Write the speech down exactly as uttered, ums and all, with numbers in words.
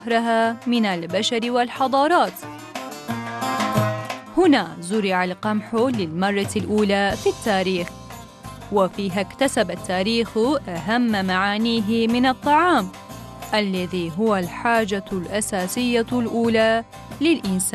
ظهرها من البشر والحضارات. هنا زرع القمح للمرة الأولى في التاريخ، وفيها اكتسب التاريخ أهم معانيه من الطعام الذي هو الحاجة الأساسية الأولى للإنسان.